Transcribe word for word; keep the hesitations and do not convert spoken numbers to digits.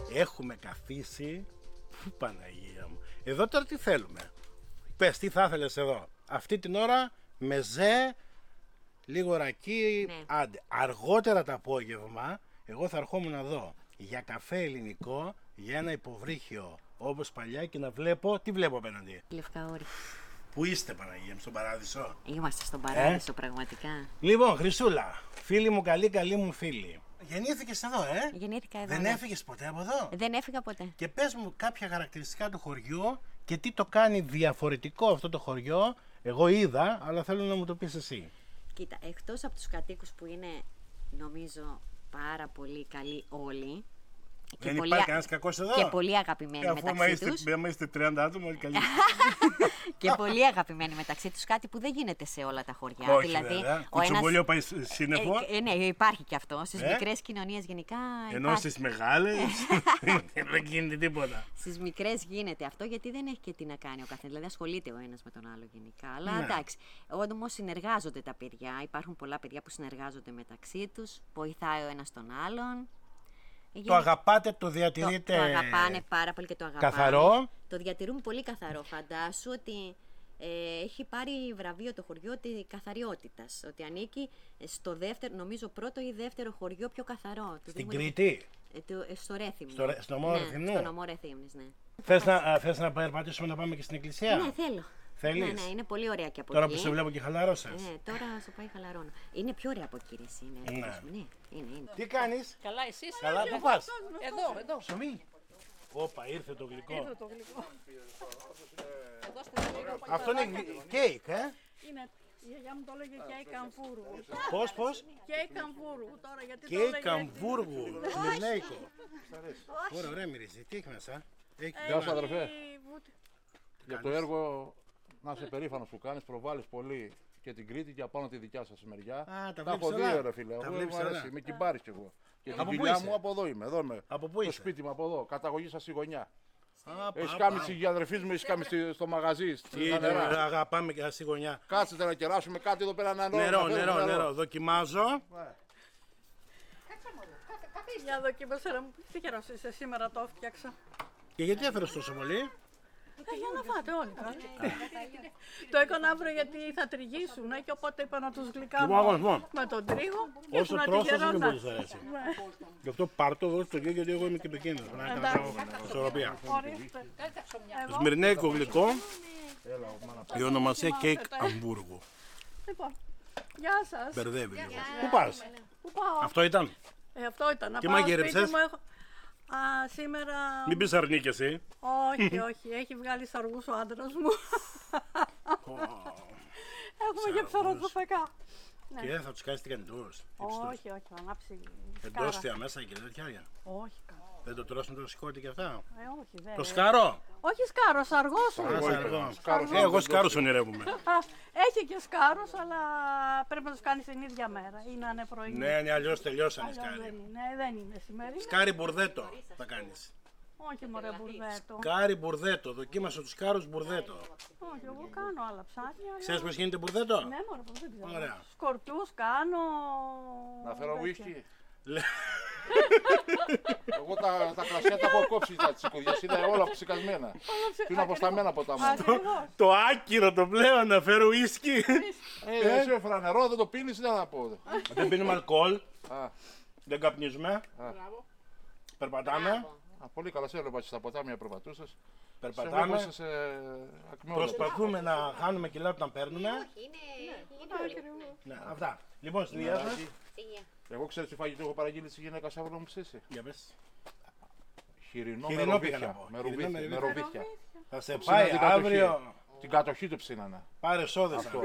Έχουμε καθίσει. Φου, Παναγία μου. Εδώ τώρα τι θέλουμε. Πες, τι θα ήθελες εδώ. Αυτή την ώρα μεζέ, λίγο ρακί, Ναι. άντε. Αργότερα το απόγευμα, εγώ θα ερχόμουν εδώ για καφέ ελληνικό, για ένα υποβρύχιο όπως παλιά και να βλέπω, τι βλέπω απέναντι. Λευκαόρη. Πού είστε, Παναγία μου, στον παράδεισο? Είμαστε στον παράδεισο, πραγματικά. Λοιπόν, Χρυσούλα, φίλη μου, καλή, καλή μου φίλη. Γεννήθηκες εδώ, ε? Γεννήθηκα εδώ. Δεν ναι. έφυγες ποτέ από εδώ? Δεν έφυγα ποτέ. Και πες μου κάποια χαρακτηριστικά του χωριού και τι το κάνει διαφορετικό αυτό το χωριό. Εγώ είδα, αλλά θέλω να μου το πεις εσύ. Κοίτα, εκτός από τους κατοίκους που είναι, νομίζω, πάρα πολύ καλοί όλοι. Και Δεν πολύ, υπάρχει κανένας κακός εδώ. και πολύ αγαπημένοι Ε, αφού μεταξύ είστε, τους. άμα είστε τριάντα άτομα, όλοι καλοί. Και πολύ αγαπημένοι μεταξύ τους, κάτι που δεν γίνεται σε όλα τα χωριά. Όχι, δηλαδή, βέβαια. ο ένας... Κουτσομπολιό πάει σύννεφο. Ε, ε, ναι, υπάρχει και αυτό. Στις Ε? μικρές κοινωνίες γενικά. Ενώ υπάρχει. στις μεγάλες δεν γίνεται τίποτα. Στις μικρές γίνεται αυτό γιατί δεν έχει και τι να κάνει ο καθένας. Δηλαδή ασχολείται ο ένας με τον άλλο γενικά. Αλλά Ναι. εντάξει, όμως συνεργάζονται τα παιδιά. Υπάρχουν πολλά παιδιά που συνεργάζονται μεταξύ τους. Βοηθάει ο ένας τον άλλον. Το αγαπάτε, το διατηρείτε. Το, το αγαπάνε πάρα πολύ και το αγαπάνε. Καθαρό. Το διατηρούν πολύ καθαρό. Φαντάσου ότι ε, έχει πάρει βραβείο το χωριό τη καθαριότητας. Ότι ανήκει στο δεύτερο, νομίζω πρώτο ή δεύτερο χωριό πιο καθαρό. του Στην Δήμου. Κρήτη. Ε, το, ε, στο Ρέθυμνο. Στο Ρε- στο νομό ναι, Ρεθυμνού. Στο νομό Ρεθύμνης, ναι. Θες να, α, θες να περπατήσουμε να πάμε και στην εκκλησία? Ναι, θέλω. Θέλεις? Ναι, ναι, είναι πολύ ωραία και από Τώρα εκεί. που σε βλέπω και χαλαρώσες. Ναι, τώρα σου πάει χαλαρώνω. Είναι πιο ωραία από εκεί, ρε, εσύ, είναι. Ναι. Ναι, είναι, είναι. Τι κάνεις? Καλά, εσείς. Καλά, πού πας? Εδώ, εδώ. Ψωμί. Όπα, ήρθε το γλυκό. Το γλυκό. Εδώ στην Ελλάδα. Αυτό είναι γλυ- κέικ, ε? Είναι, η γιαγιά μου το έλεγε κέικ καμφούρου. Πώς, πώς? Κέικ καμφούρου. Τώρα γιατί το Κέικ έλεγε. Καμβούργου, σμυρνέικο. Ωραία, ωραία μυρίζει. Τι έχει μέσα? Έχει Γεια σου, αδερφέ. Η βούτη- Για το έργο να είσαι περήφανος που κάνεις, προβάλλεις πολύ και την Κρήτη και απάνω τη δικιά σας μεριά. τα τα βλέπεις έχω δει, όλα. ρε φίλε. Τα Εγώ βλέπεις μου αρέσει, όλα. είμαι κυμπάρης κι εγώ. Και την Από πού δουλειά είσαι? μου από εδώ είμαι. Εδώ είμαι. Από πού Το είσαι? σπίτι μου από εδώ. Καταγωγή σας στη γωνιά. Α, Έχεις πα, κάμιση πα. για αδερφής μου, έχεις κάμιση στο μαγαζί. Τι Στα είναι, νερά. αγαπάμε και στη γωνιά. Κάτσετε να κεράσουμε κάτι εδώ πέρα να Νερό, να φέρουμε νερό, νερό. Δοκιμάζω. Για δοκίμασε να μου πεις τι καιρός είσαι σήμερα, το έφτιαξα. Και γιατί έφερες τόσο πολύ? Ε, για να φάτε όλοι κάτι. Το έκανα αύριο γιατί θα τριγίσουν και οπότε είπα να τους Λοιπόν, γλυκάνω λοιπόν. με τον τρίγο και Όσο να τη τρως, όσο γερόνα. δεν μπορείς να αρέσει. Γι' αυτό πάρ' το, δώσ' το και γιατί εγώ είμαι και επικίνδυνος. Να κάνω ισορροπία. Ορίστε. Το σμυρνέικο γλυκό, η ονομασία κέικ Αμβούργου. Λοιπόν, γεια σας. Μπερδεύει λίγο. Πού πας? Πού πάω? Αυτό ήταν. Ε, αυτό ήταν. Να Τι πάω μαγείρεψες? σπίτι μου, έχω- Α, σήμερα... Μην πεις αρνή κι εσύ. Όχι, όχι. Έχει βγάλει σαργούς ο άντρας μου. Έχουμε και ψαροτροφικά. Και δεν θα τους κάνεις τηγανιτούς. Όχι, όχι. Θα ανάψει σκάρα. Εντόστια μέσα και τέτοια. Όχι, καλά. Δεν το τρώσουν το σηκώτη και αυτά. Ε, όχι, δεν. Το σκάρο. Όχι σκάρο, σαργός Α, σου. σαργό. Σκάρος, Ε, εγώ σκάρος ονειρεύομαι. Α, έχει και σκάρος, αλλά πρέπει να τους κάνεις την ίδια μέρα ή να είναι πρωί. Ναι, ναι, αλλιώς τελειώσανε Αλλιώς δεν σκάρι. είναι, δεν είναι σημερινή. Σκάρι μπουρδέτο θα κάνεις. Όχι, μωρέ, μπουρδέτο. Σκάρι μπουρδέτο. Δοκίμασε τους σκάρους μπουρδέτο. Όχι, εγώ κάνω άλλα ψάρια. αλλά- Ξέρεις πώς γίνεται μπουρδέτο? Ναι, μωρέ, πώς δεν ξέρω. Ωραία. Σκορπιούς κάνω. Να φέρω τέτοια. ουίσκι. Λε- Εγώ τα, τα κρασιά τα έχω κόψει τα της οικογένειας, είναι όλα ψυχασμένα. Είναι αποσταμένα ποτά μου. Ακριβώς. Το άκυρο το πλέον να φέρω ουίσκι. Ε, εσύ έφερα νερό, δεν το πίνεις, δεν θα πω. Δεν πίνουμε αλκοόλ. Α, Δεν καπνίζουμε. Περπατάμε. α, πολύ καλά, σε έβλεπα στα ποτάμια περπατούσες. Σε βλέπω Περπατάμε. είσαι σε ακμεόλογος. Προσπαθούμε να χάνουμε κιλά όταν παίρνουμε. Είναι, είναι πολύ. Ναι, αυτά. Λοιπόν, στη δουλειά σας. Εγώ ξέρω τι φαγητό έχω παραγγείλει τη γυναίκα αύριο να μου ψήσει. Για πες. Χοιρινό, Χοιρινό με πήγα να ροβίθια. πω. Με Χοιρινό ροβίθια. με Με ροβίθια. Θα σε Ψήνανε πάει την κατοχή. αύριο. Την κατοχή του ψήνανε. Πάρε σόδες. Αυτό.